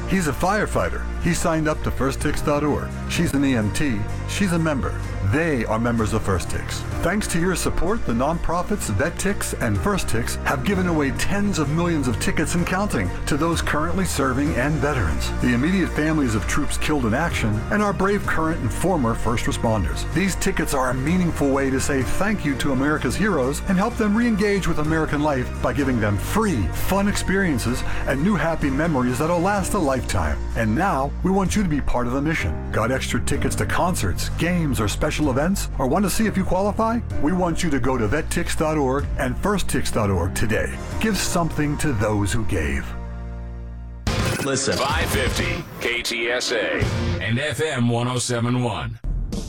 He's a firefighter. He signed up to FirstTix.org. She's an EMT. She's a member. They are members of FirstTix. Thanks to your support, the nonprofits VetTix and FirstTix have given away tens of millions of tickets and counting to those currently serving and veterans, the immediate families of troops killed in action, and our brave current and former first responders. These tickets are a meaningful way to say thank you to America's heroes and help them re-engage with American life by giving them free, fun experiences and new happy memories that'll last a lifetime. And now, we want you to be part of the mission. Got extra tickets to concerts, games, or special events, or want to see if you qualify? We want you to go to vettix.org and firsttix.org today. Give something to those who gave. Listen. 550 KTSA and FM 1071.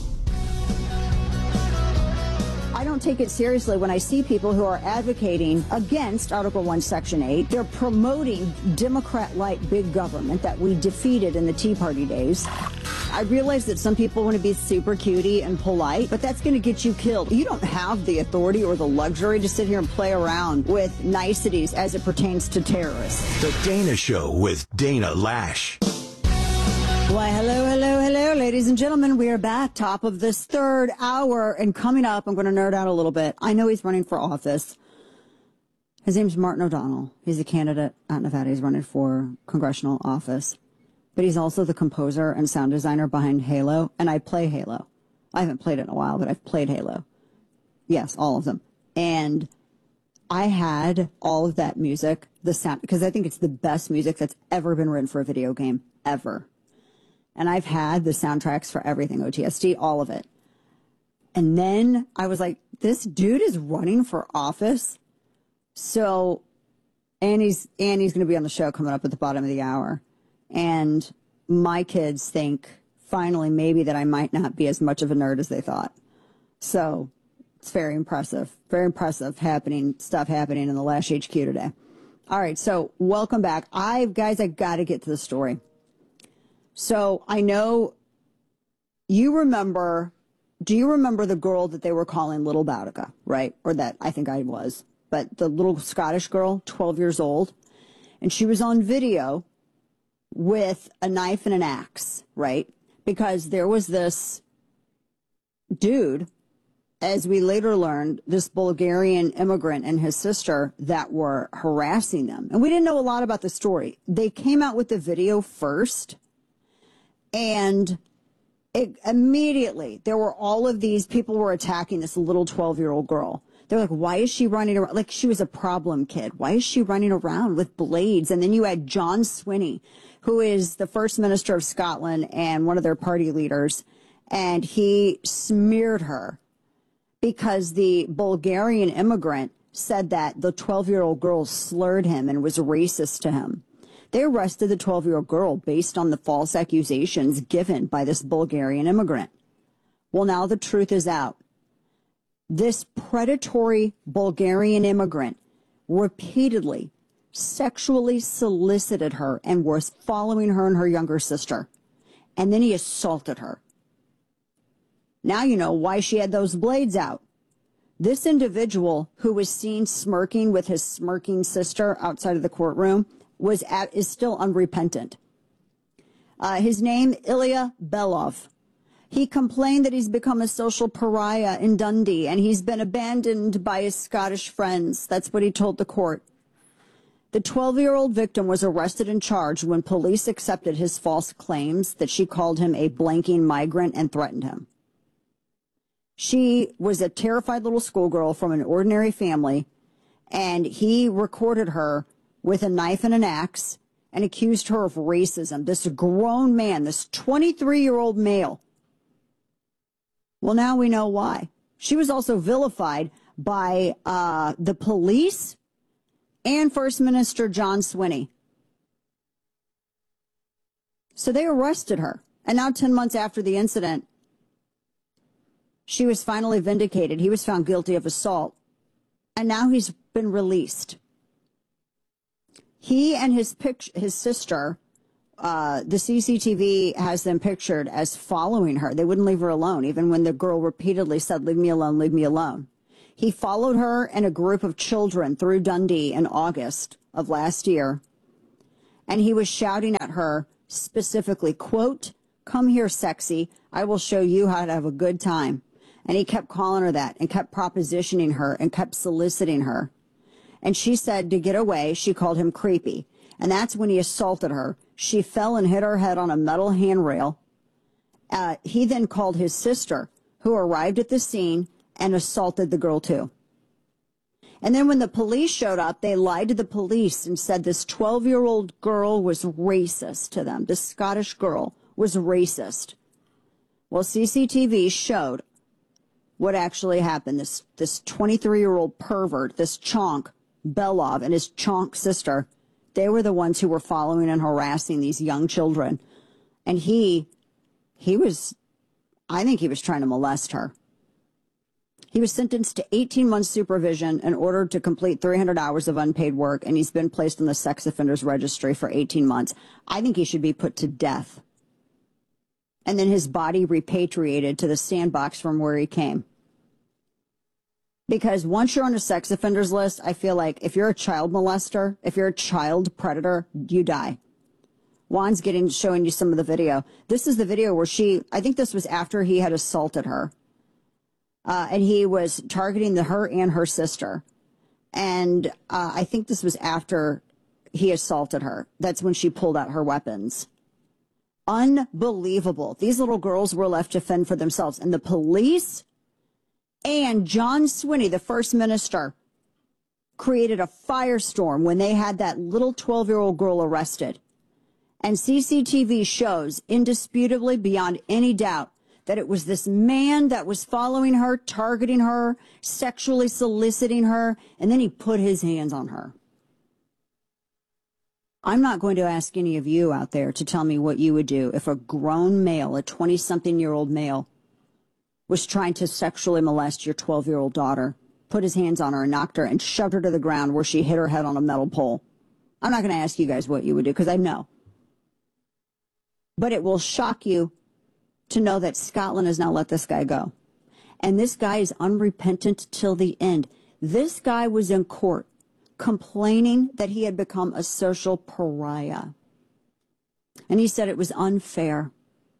I don't take it seriously when I see people who are advocating against Article 1, Section 8. They're promoting Democrat-like big government that we defeated in the Tea Party days. I realize that some people want to be super cutie and polite, but that's going to get you killed. You don't have the authority or the luxury to sit here and play around with niceties as it pertains to terrorists. The Dana Show with Dana Lash. Why, hello, ladies and gentlemen. We are back, top of this third hour. And coming up, I'm going to nerd out a little bit. I know he's running for office. His name's Martin O'Donnell. He's a candidate out in Nevada. He's running for congressional office. But he's also the composer and sound designer behind Halo. And I play Halo. I haven't played it in a while, but I've played Halo. Yes, all of them. And I had all of that music, the sound, because I think it's the best music that's ever been written for a video game, ever. And I've had the soundtracks for everything, OTSD, all of it. And then I was like, this dude is running for office. So, and he's going to be on the show coming up at the bottom of the hour. And my kids think, finally, maybe that I might not be as much of a nerd as they thought. So, it's very impressive. Very impressive stuff happening in the Lash HQ today. All right, so welcome back. I got to get to the story. So I know do you remember the girl that they were calling Little Boudica, right? Or that I think I was, but the little Scottish girl, 12 years old. And she was on video with a knife and an axe, right? Because there was this dude, as we later learned, this Bulgarian immigrant and his sister that were harassing them. And we didn't know a lot about the story. They came out with the video first. And immediately, there were all of these people were attacking this little 12-year-old girl. They're like, why is she running around? Like she was a problem kid. Why is she running around with blades? And then you had John Swinney, who is the First Minister of Scotland and one of their party leaders. And he smeared her because the Bulgarian immigrant said that the 12-year-old girl slurred him and was racist to him. They arrested the 12-year-old girl based on the false accusations given by this Bulgarian immigrant. Well, now the truth is out. This predatory Bulgarian immigrant repeatedly sexually solicited her and was following her and her younger sister. And then he assaulted her. Now you know why she had those blades out. This individual who was seen smirking with his smirking sister outside of the courtroom is still unrepentant. His name, Ilya Belov. He complained that he's become a social pariah in Dundee and he's been abandoned by his Scottish friends. That's what he told the court. The 12-year-old victim was arrested and charged when police accepted his false claims that she called him a blanking migrant and threatened him. She was a terrified little schoolgirl from an ordinary family, and he recorded her with a knife and an axe and accused her of racism. This grown man, this 23-year-old male. Well, now we know why. She was also vilified by the police and First Minister John Swinney. So they arrested her. And now 10 months after the incident, she was finally vindicated. He was found guilty of assault. And now he's been released. He and his sister, the CCTV has them pictured as following her. They wouldn't leave her alone, even when the girl repeatedly said, leave me alone, leave me alone. He followed her and a group of children through Dundee in August of last year. And he was shouting at her specifically, quote, "Come here, sexy. I will show you how to have a good time." And he kept calling her that and kept propositioning her and kept soliciting her. And she said to get away, she called him creepy. And that's when he assaulted her. She fell and hit her head on a metal handrail. He then called his sister, who arrived at the scene and assaulted the girl too. And then when the police showed up, they lied to the police and said this 12-year-old girl was racist to them. This Scottish girl was racist. Well, CCTV showed what actually happened. This 23-year-old pervert, this chonk, Belov, and his chonk sister, they were the ones who were following and harassing these young children. And I think he was trying to molest her. He was sentenced to 18 months supervision and ordered to complete 300 hours of unpaid work, and he's been placed on the sex offenders registry for 18 months. I think he should be put to death. And then his body repatriated to the sandbox from where he came. Because once you're on a sex offenders list, I feel like if you're a child molester, if you're a child predator, you die. Juan's showing you some of the video. This is the video where I think this was after he had assaulted her. And he was targeting her and her sister. And I think this was after he assaulted her. That's when she pulled out her weapons. Unbelievable. These little girls were left to fend for themselves. And the police and John Swinney, the first minister, created a firestorm when they had that little 12-year-old girl arrested. And CCTV shows indisputably beyond any doubt that it was this man that was following her, targeting her, sexually soliciting her, and then he put his hands on her. I'm not going to ask any of you out there to tell me what you would do if a grown male, a 20-something-year-old male, was trying to sexually molest your 12-year-old daughter, put his hands on her and knocked her and shoved her to the ground where she hit her head on a metal pole. I'm not going to ask you guys what you would do because I know. But it will shock you to know that Scotland has now let this guy go. And this guy is unrepentant till the end. This guy was in court complaining that he had become a social pariah. And he said it was unfair.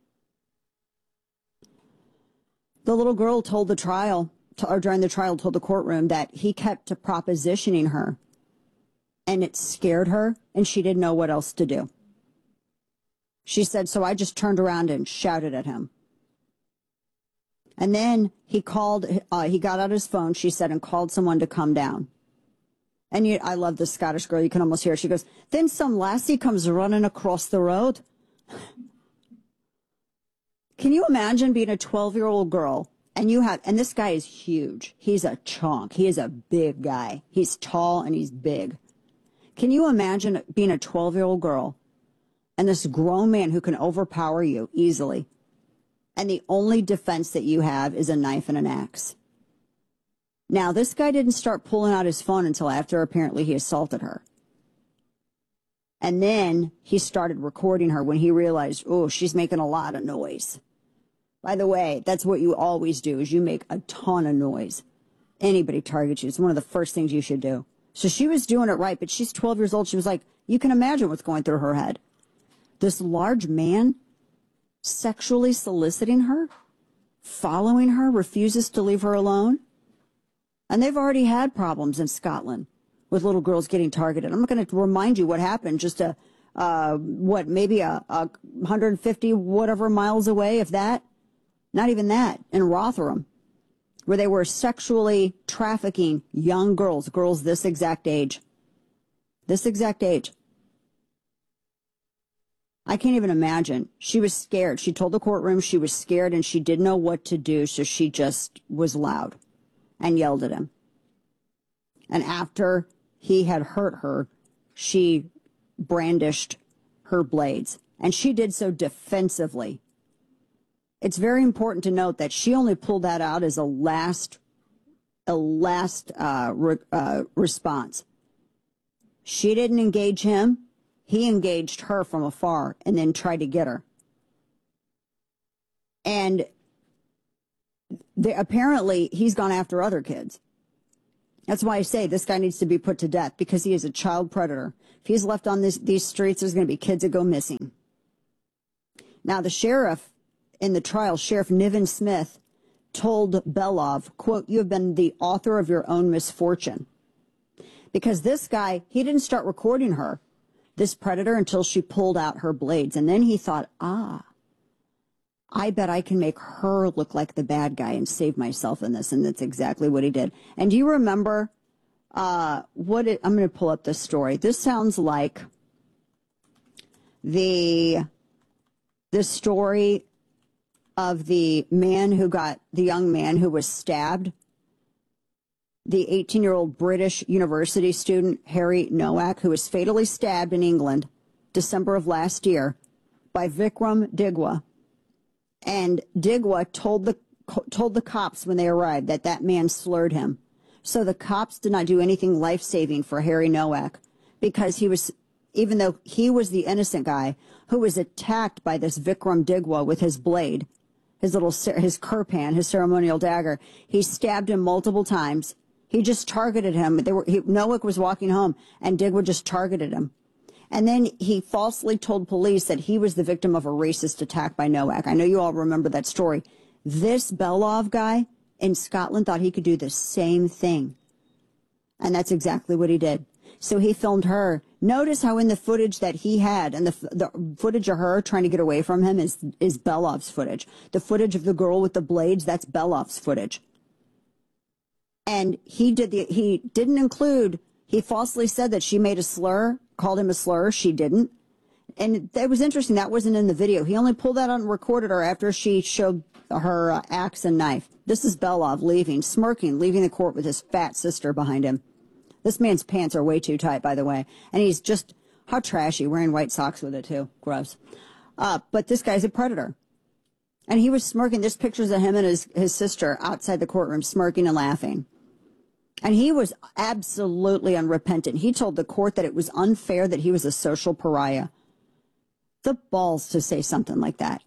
The little girl told the trial, during the trial, told the courtroom that he kept propositioning her. And it scared her, and she didn't know what else to do. She said, so I just turned around and shouted at him. And then he got out his phone, she said, and called someone to come down. And I love this Scottish girl. You can almost hear her. She goes, then some lassie comes running across the road. Can you imagine being a 12-year-old girl and this guy is huge. He's a chonk. He is a big guy. He's tall and he's big. Can you imagine being a 12-year-old girl and this grown man who can overpower you easily, and the only defense that you have is a knife and an axe? Now, this guy didn't start pulling out his phone until after apparently he assaulted her. And then he started recording her when he realized, oh, she's making a lot of noise. By the way, that's what you always do, is you make a ton of noise. Anybody targets you. It's one of the first things you should do. So she was doing it right, but she's 12 years old. She was like, you can imagine what's going through her head. This large man sexually soliciting her, following her, refuses to leave her alone. And they've already had problems in Scotland with little girls getting targeted. I'm not going to remind you what happened just maybe 150 whatever miles away, if that. Not even that, in Rotherham, where they were sexually trafficking young girls this exact age. This exact age. I can't even imagine. She was scared. She told the courtroom she was scared and she didn't know what to do, so she just was loud and yelled at him. And after he had hurt her, she brandished her blades, and she did so defensively. It's very important to note that she only pulled that out as a last response. She didn't engage him. He engaged her from afar and then tried to get her. And apparently he's gone after other kids. That's why I say this guy needs to be put to death, because he is a child predator. If he's left on these streets, there's going to be kids that go missing. Now, the sheriff in the trial, Sheriff Niven Smith, told Belov, quote, "You have been the author of your own misfortune." Because this guy, he didn't start recording her, this predator, until she pulled out her blades. And then he thought, I bet I can make her look like the bad guy and save myself in this. And that's exactly what he did. And do you remember I'm going to pull up this story. This sounds like the story of the young man who was stabbed, the 18-year-old British university student, Harry Nowak, who was fatally stabbed in England, December of last year, by Vikram Digwa. And Digwa told the cops when they arrived that man slurred him. So the cops did not do anything life-saving for Harry Nowak, because even though he was the innocent guy who was attacked by this Vikram Digwa with his blade, his kirpan, his ceremonial dagger, he stabbed him multiple times. He just targeted him. Nowak was walking home, and Digwa just targeted him. And then he falsely told police that he was the victim of a racist attack by Nowak. I know you all remember that story. This Belov guy in Scotland thought he could do the same thing. And that's exactly what he did. So he filmed her. Notice how in the footage that he had, and the footage of her trying to get away from him is Belov's footage. The footage of the girl with the blades, that's Belov's footage. And he didn't include, he falsely said that she made a slur, called him a slur. She didn't. And it was interesting. That wasn't in the video. He only pulled that out and recorded her after she showed her axe and knife. This is Belov leaving, smirking, leaving the court with his fat sister behind him. This man's pants are way too tight, by the way. And he's just, how trashy, wearing white socks with it, too. Gross. But this guy's a predator. And he was smirking. There's pictures of him and his sister outside the courtroom smirking and laughing. And he was absolutely unrepentant. He told the court that it was unfair that he was a social pariah. The balls to say something like that.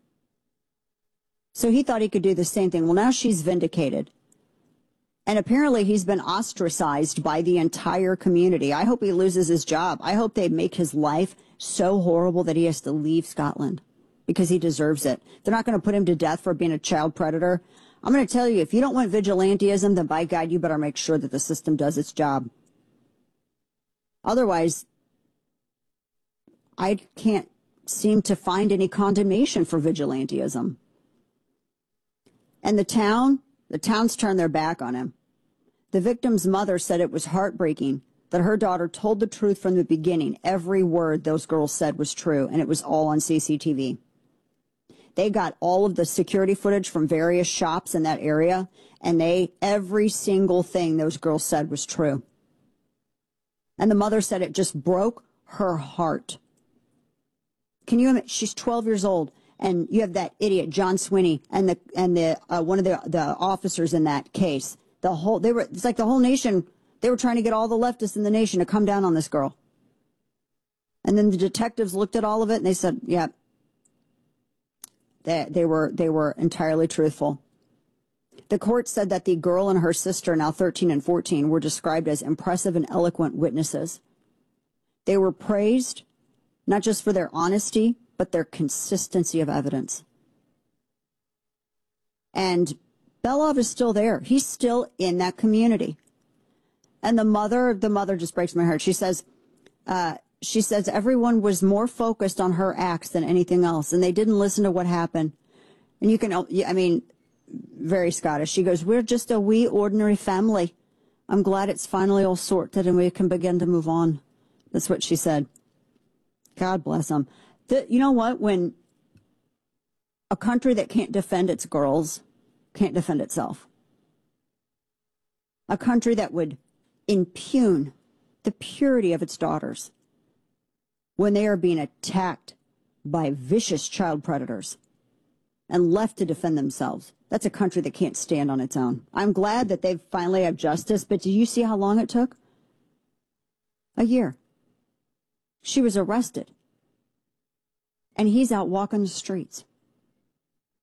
So he thought he could do the same thing. Well, now she's vindicated. And apparently he's been ostracized by the entire community. I hope he loses his job. I hope they make his life so horrible that he has to leave Scotland, because he deserves it. They're not going to put him to death for being a child predator. I'm going to tell you, if you don't want vigilantism, then by God, you better make sure that the system does its job. Otherwise, I can't seem to find any condemnation for vigilantism. And the town's turned their back on him. The victim's mother said it was heartbreaking that her daughter told the truth from the beginning. Every word those girls said was true, and it was all on CCTV. They got all of the security footage from various shops in that area, and every single thing those girls said was true. And the mother said it just broke her heart. Can you imagine? She's 12 years old, and you have that idiot John Swinney and one of the officers in that case. It's like the whole nation. They were trying to get all the leftists in the nation to come down on this girl. And then the detectives looked at all of it and they said, yeah, they were entirely truthful. The court said that the girl and her sister, now 13 and 14, were described as impressive and eloquent witnesses. They were praised not just for their honesty, but their consistency of evidence. And Belov is still there. He's still in that community. And the mother just breaks my heart. She says everyone was more focused on her acts than anything else, and they didn't listen to what happened. And very Scottish. She goes, "We're just a wee ordinary family. I'm glad it's finally all sorted and we can begin to move on." That's what she said. God bless them. You know what? When a country that can't defend its girls can't defend itself. A country that would impugn the purity of its daughters when they are being attacked by vicious child predators and left to defend themselves. That's a country that can't stand on its own. I'm glad that they finally have justice, but do you see how long it took? A year. She was arrested, and he's out walking the streets.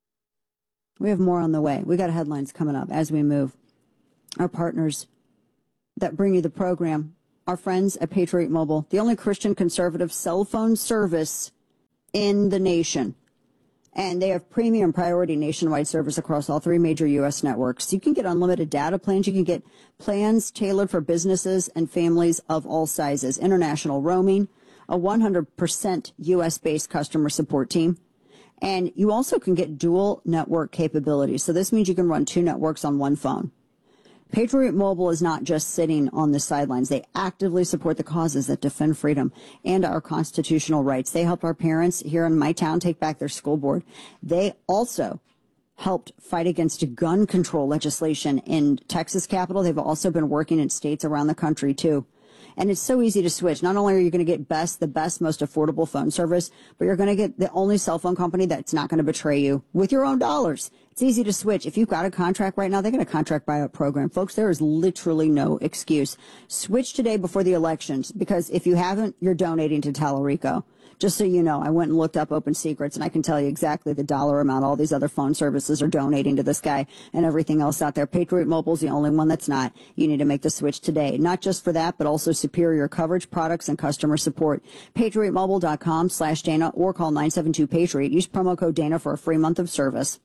We have more on the way. We got headlines coming up as we move. Our partners that bring you the program, our friends at Patriot Mobile, the only Christian conservative cell phone service in the nation. And they have premium priority nationwide service across all 3 major U.S. networks. You can get unlimited data plans. You can get plans tailored for businesses and families of all sizes. International roaming, a 100% U.S.-based customer support team. And you also can get dual network capabilities. So this means you can run 2 networks on one phone. Patriot Mobile is not just sitting on the sidelines. They actively support the causes that defend freedom and our constitutional rights. They helped our parents here in my town take back their school board. They also helped fight against gun control legislation in Texas Capitol. They've also been working in states around the country, too. And it's so easy to switch. Not only are you going to get the best, most affordable phone service, but you're going to get the only cell phone company that's not going to betray you with your own dollars. It's easy to switch. If you've got a contract right now, they're going to contract buyout program. Folks, there is literally no excuse. Switch today before the elections, because if you haven't, you're donating to Tallarico. Just so you know, I went and looked up Open Secrets, and I can tell you exactly the dollar amount all these other phone services are donating to this guy and everything else out there. Patriot Mobile's the only one that's not. You need to make the switch today. Not just for that, but also superior coverage, products, and customer support. PatriotMobile.com/Dana or call 972-PATRIOT. Use promo code Dana for a free month of service.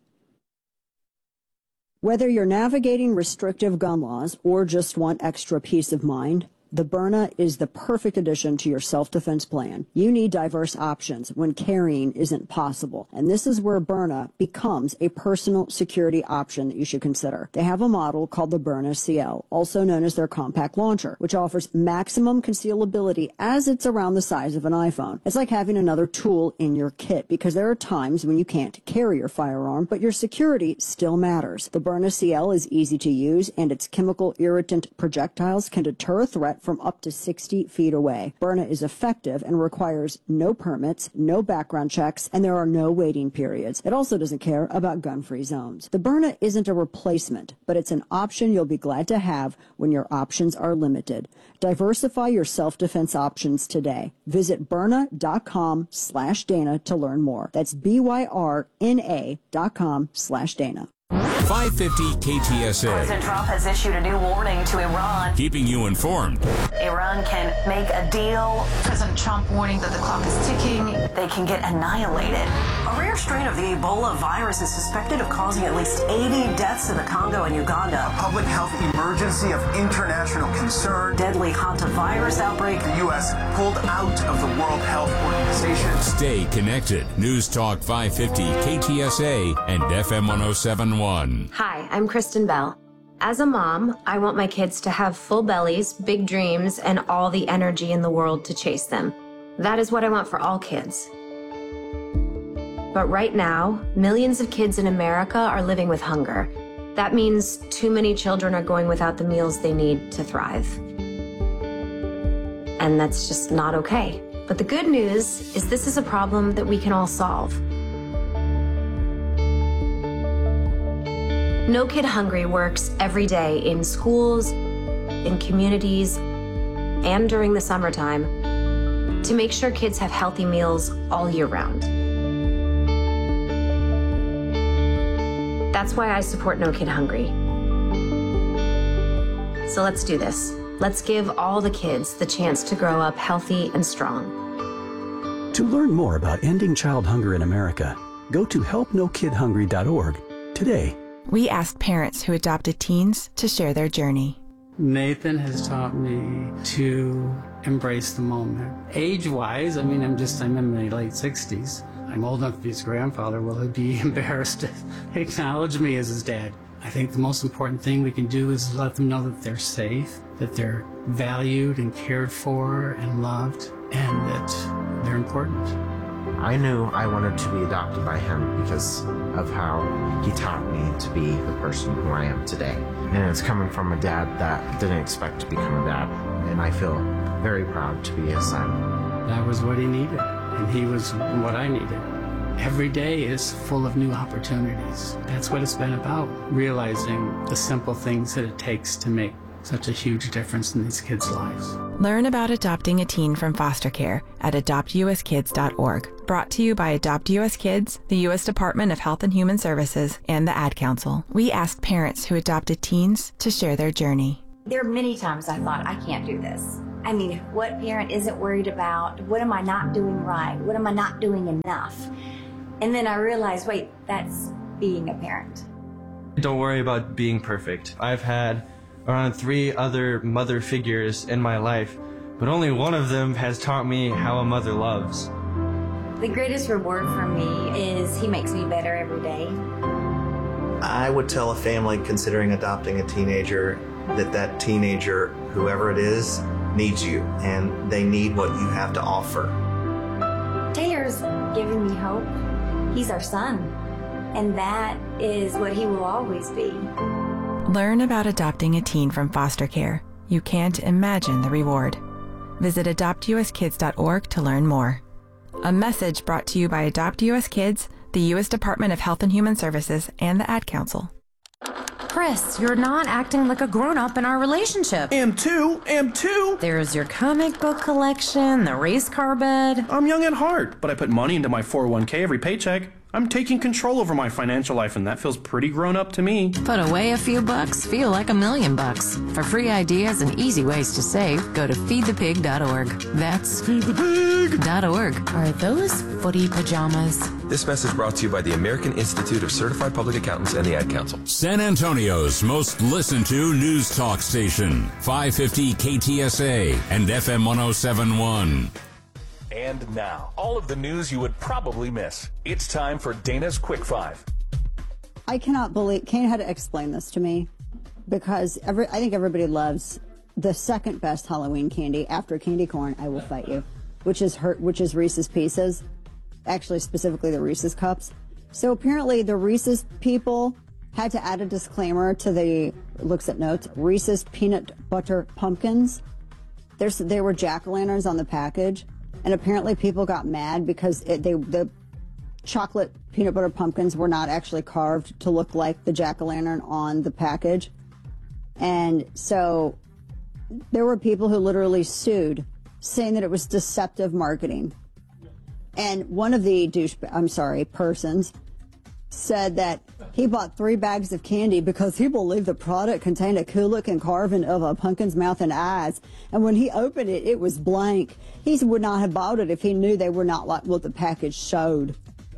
Whether you're navigating restrictive gun laws or just want extra peace of mind, the Byrna is the perfect addition to your self-defense plan. You need diverse options when carrying isn't possible. And this is where Byrna becomes a personal security option that you should consider. They have a model called the Byrna CL, also known as their compact launcher, which offers maximum concealability as it's around the size of an iPhone. It's like having another tool in your kit, because there are times when you can't carry your firearm, but your security still matters. The Byrna CL is easy to use, and its chemical irritant projectiles can deter a threat from up to 60 feet away. Byrna is effective and requires no permits, no background checks, and there are no waiting periods. It also doesn't care about gun-free zones. The Byrna isn't a replacement, but it's an option you'll be glad to have when your options are limited. Diversify your self-defense options today. Visit Byrna.com/Dana to learn more. That's BYRNA.com/Dana. 550 KTSA. President Trump has issued a new warning to Iran. Keeping you informed. Iran can make a deal. President Trump warning that the clock is ticking. They can get annihilated. A rare strain of the Ebola virus is suspected of causing at least 80 deaths in the Congo and Uganda. A public health emergency of international concern. Deadly hantavirus outbreak. The U.S. pulled out of the World Health Organization. Stay connected. News Talk 550 KTSA and FM 1071. Hi, I'm Kristen Bell. As a mom, I want my kids to have full bellies, big dreams, and all the energy in the world to chase them. That is what I want for all kids. But right now, millions of kids in America are living with hunger. That means too many children are going without the meals they need to thrive. And that's just not okay. But the good news is this is a problem that we can all solve. No Kid Hungry works every day in schools, in communities, and during the summertime to make sure kids have healthy meals all year round. That's why I support No Kid Hungry. So let's do this. Let's give all the kids the chance to grow up healthy and strong. To learn more about ending child hunger in America, go to helpnokidhungry.org today. We asked parents who adopted teens to share their journey. Nathan has taught me to embrace the moment. Age-wise, I'm in my late 60s. I'm old enough to be his grandfather. Will he be embarrassed to acknowledge me as his dad? I think the most important thing we can do is let them know that they're safe, that they're valued and cared for and loved, and that they're important. I knew I wanted to be adopted by him because of how he taught me to be the person who I am today. And it's coming from a dad that didn't expect to become a dad. And I feel very proud to be his son. That was what he needed, and he was what I needed. Every day is full of new opportunities. That's what it's been about, realizing the simple things that it takes to make such a huge difference in these kids' lives. Learn about adopting a teen from foster care at adoptuskids.org. Brought to you by Adopt U.S. Kids, the U.S. Department of Health and Human Services, and the Ad Council. We asked parents who adopted teens to share their journey. There are many times I thought, I can't do this. I mean, what parent isn't worried about, what am I not doing right? What am I not doing enough? And then I realized, wait, that's being a parent. Don't worry about being perfect. I've had around 3 other mother figures in my life, but only one of them has taught me how a mother loves. The greatest reward for me is he makes me better every day. I would tell a family considering adopting a teenager that teenager, whoever it is, needs you, and they need what you have to offer. Taylor's giving me hope. He's our son, and that is what he will always be. Learn about adopting a teen from foster care. You can't imagine the reward. Visit adoptuskids.org to learn more. A message brought to you by Adopt US Kids, the U.S. Department of Health and Human Services, and the Ad Council. Chris, you're not acting like a grown-up in our relationship. Am too. There's your comic book collection, the race car bed. I'm young at heart, but I put money into my 401k every paycheck. I'm taking control over my financial life, and that feels pretty grown up to me. Put away a few bucks, feel like $1 million. For free ideas and easy ways to save, go to feedthepig.org. That's feedthepig.org. Are those footy pajamas? This message brought to you by the American Institute of Certified Public Accountants and the Ad Council. San Antonio's most listened to news talk station, 550 KTSA and FM 107.1. And now, all of the news you would probably miss. It's time for Dana's Quick 5. I cannot believe Kane had to explain this to me because I think everybody loves the second best Halloween candy after candy corn. I will fight you, which is Reese's Pieces, actually specifically the Reese's Cups. So apparently the Reese's people had to add a disclaimer to the looks at notes Reese's peanut butter pumpkins. There were jack-o'-lanterns on the package. And apparently people got mad because the chocolate peanut butter pumpkins were not actually carved to look like the jack-o'-lantern on the package. And so there were people who literally sued, saying that it was deceptive marketing. And one of the persons said that he bought 3 bags of candy because he believed the product contained a cool-looking carving of a pumpkin's mouth and eyes. And when he opened it, it was blank. He would not have bought it if he knew they were not like what the package showed.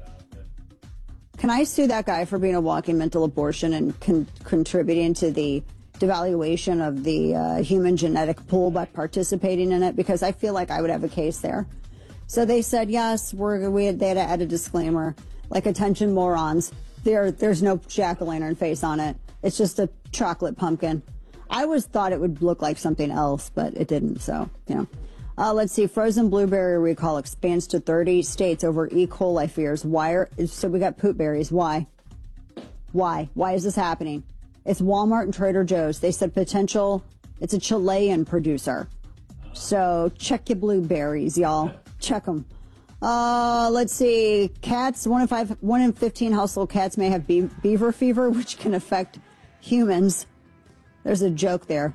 Can I sue that guy for being a walking mental abortion and contributing to the devaluation of the human genetic pool by participating in it? Because I feel like I would have a case there. So they said, yes, they had to add a disclaimer. Like, attention morons, there's no jack-o'-lantern face on it. It's just a chocolate pumpkin. I always thought it would look like something else, but it didn't, so, let's see, frozen blueberry recall expands to 30 states over E. coli fears. So we got poop berries. Why? Why is this happening? It's Walmart and Trader Joe's. They said it's a Chilean producer. So check your blueberries, y'all. Check them. Let's see. Cats, 1 in 15 household cats may have beaver fever, which can affect humans. There's a joke there.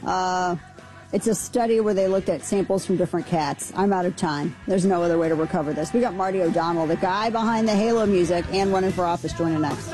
It's a study where they looked at samples from different cats. I'm out of time. There's no other way to recover this. We got Marty O'Donnell, the guy behind the Halo music and running for office, joining next.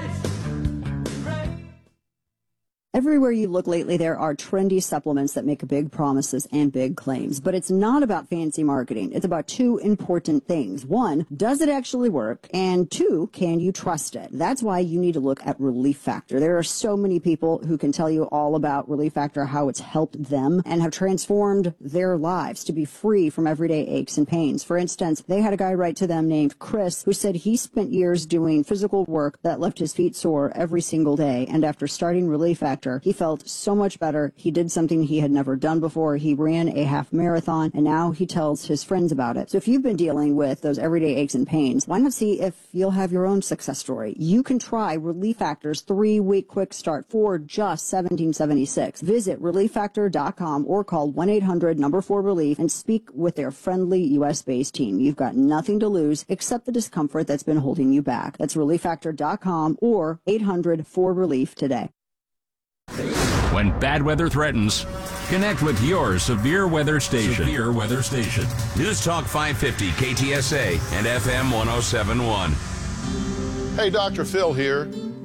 Everywhere you look lately, there are trendy supplements that make big promises and big claims. But it's not about fancy marketing. It's about 2 important things. 1, does it actually work? And 2, can you trust it? That's why you need to look at Relief Factor. There are so many people who can tell you all about Relief Factor, how it's helped them and have transformed their lives to be free from everyday aches and pains. For instance, they had a guy write to them named Chris who said he spent years doing physical work that left his feet sore every single day. And after starting Relief Factor, he felt so much better. He did something he had never done before. He ran a half marathon, and now he tells his friends about it. So if you've been dealing with those everyday aches and pains, why not see if you'll have your own success story? You can try Relief Factor's 3-week quick start for just $17.76. Visit ReliefFactor.com or call 1-800-4RELIEF and speak with their friendly U.S.-based team. You've got nothing to lose except the discomfort that's been holding you back. That's ReliefFactor.com or 800-4RELIEF today. When bad weather threatens, connect with your severe weather station. News Talk 550 KTSA and FM 107.1. Hey, Dr. Phil here.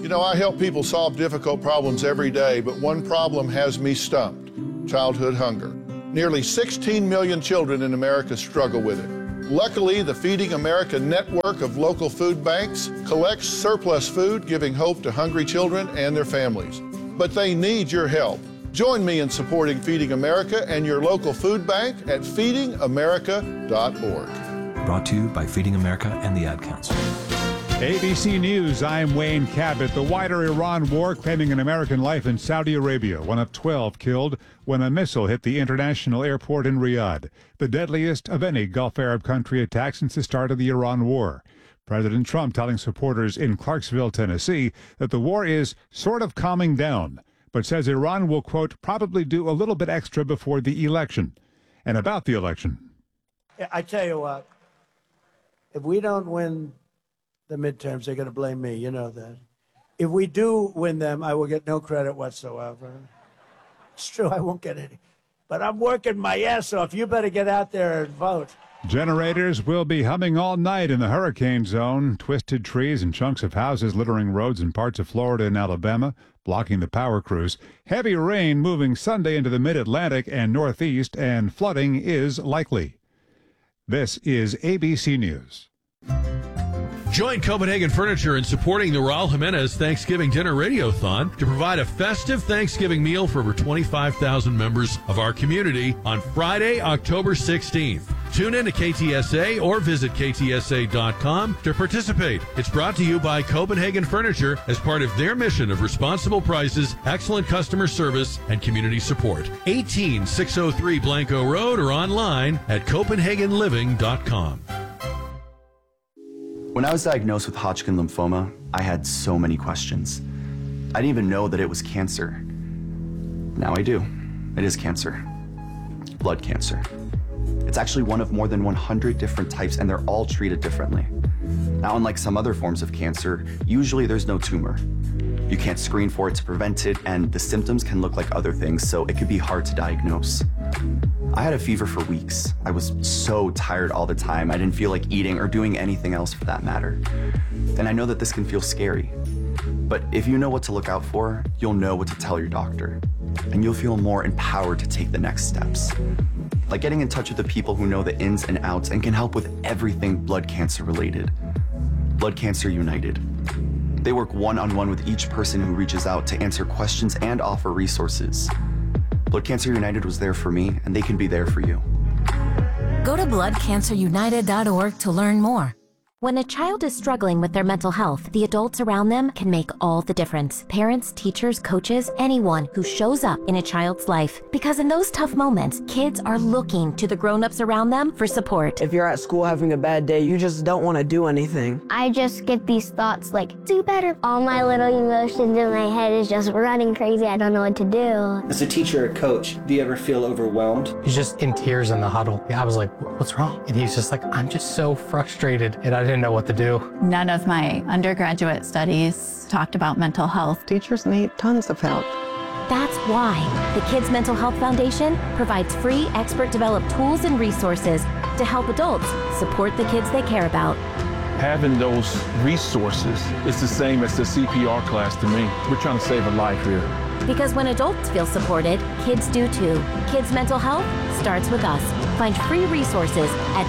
You know, I help people solve difficult problems every day, but one problem has me stumped: childhood hunger. Nearly 16 million children in America struggle with it. Luckily, the Feeding America network of local food banks collects surplus food, giving hope to hungry children and their families. But they need your help. Join me in supporting Feeding America and your local food bank at feedingamerica.org. Brought to you by Feeding America and the Ad Council. ABC News, I'm Wayne Cabot. The wider Iran war claiming an American life in Saudi Arabia, one of 12 killed when a missile hit the international airport in Riyadh, the deadliest of any Gulf Arab country attack since the start of the Iran war. President Trump telling supporters in Clarksville, Tennessee, that the war is sort of calming down, but says Iran will, quote, probably do a little bit extra before the election. And about the election. I tell you what, if we don't win the midterms, they're going to blame me. You know that. If we do win them, I will get no credit whatsoever. It's true, I won't get any. But I'm working my ass off. You better get out there and vote. Generators will be humming all night in the hurricane zone. Twisted trees and chunks of houses littering roads in parts of Florida and Alabama, blocking the power crews. Heavy rain moving Sunday into the mid-Atlantic and Northeast, and flooding is likely. This is ABC News. Join Copenhagen Furniture in supporting the Raul Jimenez Thanksgiving Dinner Radiothon to provide a festive Thanksgiving meal for over 25,000 members of our community on Friday, October 16th. Tune in to KTSA or visit KTSA.com to participate. It's brought to you by Copenhagen Furniture as part of their mission of responsible prices, excellent customer service, and community support. 18603 Blanco Road or online at CopenhagenLiving.com. When I was diagnosed with Hodgkin lymphoma, I had so many questions. I didn't even know that it was cancer. Now I do. It is cancer. Blood cancer. It's actually one of more than 100 different types, and they're all treated differently. Now, unlike some other forms of cancer, usually there's no tumor. You can't screen for it to prevent it, and the symptoms can look like other things, so it could be hard to diagnose. I had a fever for weeks. I was so tired all the time. I didn't feel like eating or doing anything else for that matter. And I know that this can feel scary. But if you know what to look out for, you'll know what to tell your doctor. And you'll feel more empowered to take the next steps. Like getting in touch with the people who know the ins and outs and can help with everything blood cancer related. Blood Cancer United. They work one-on-one with each person who reaches out to answer questions and offer resources. Blood Cancer United was there for me, and they can be there for you. Go to bloodcancerunited.org to learn more. When a child is struggling with their mental health, the adults around them can make all the difference. Parents, teachers, coaches, anyone who shows up in a child's life. Because in those tough moments, kids are looking to the grown-ups around them for support. If you're at school having a bad day, you just don't want to do anything. I just get these thoughts like, do better. All my little emotions in my head is just running crazy. I don't know what to do. As a teacher or coach, do you ever feel overwhelmed? He's just in tears in the huddle. I was like, what's wrong? And he's just like, I'm just so frustrated. And I didn't know what to do. None of my undergraduate studies talked about mental health. Teachers need tons of help. That's why the Kids Mental Health Foundation provides free expert-developed tools and resources to help adults support the kids they care about. Having those resources is the same as the CPR class to me. We're trying to save a life here. Because when adults feel supported, kids do too. Kids Mental Health starts with us. Find free resources at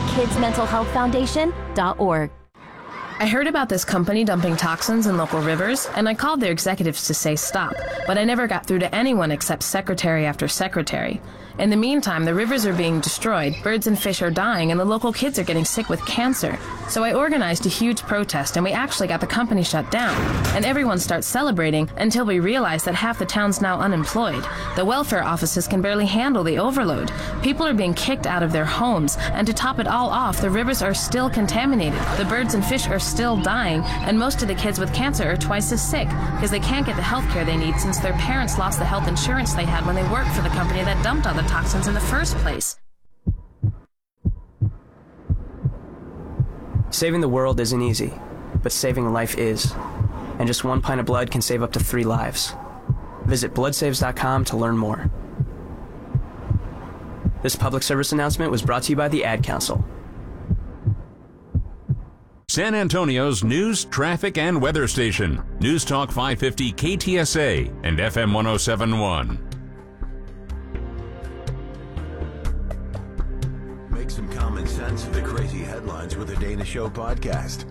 kidsmentalhealthfoundation.org. I heard about this company dumping toxins in local rivers, and I called their executives to say stop, but I never got through to anyone except secretary after secretary. In the meantime, the rivers are being destroyed, birds and fish are dying, and the local kids are getting sick with cancer. So I organized a huge protest, and we actually got the company shut down. And everyone starts celebrating until we realize that half the town's now unemployed. The welfare offices can barely handle the overload. People are being kicked out of their homes, and to top it all off, the rivers are still contaminated. The birds and fish are still dying, and most of the kids with cancer are twice as sick because they can't get the health care they need since their parents lost the health insurance they had when they worked for the company that dumped all the toxins in the first place. Saving the world isn't easy, but saving a life is. And just 1 pint of blood can save up to 3 lives. Visit bloodsaves.com to learn more. This public service announcement was brought to you by the Ad Council. San Antonio's news, traffic, and weather station. News Talk 550 KTSA and FM 107.1. Make some common sense of the crazy headlines with the Dana Show podcast.